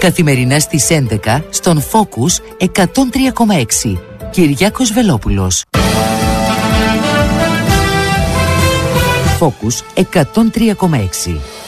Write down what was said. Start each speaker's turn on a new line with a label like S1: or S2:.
S1: Καθημερινά στις 11 στον Focus 103,6. Κυριάκος Βελόπουλος. Focus 103,6.